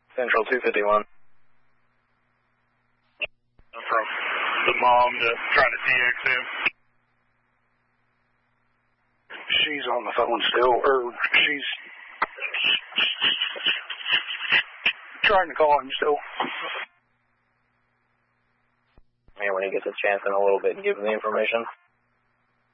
Central 251. From the mom to trying to TX him. She's on the phone still, or she's trying to call him still. And when he gets a chance in a little bit, give him the information.